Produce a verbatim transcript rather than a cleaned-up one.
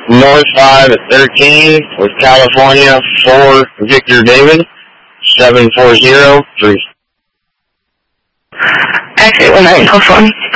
North five at thirteen with California four Victor David, seven four zero three. Exit one nine plus one.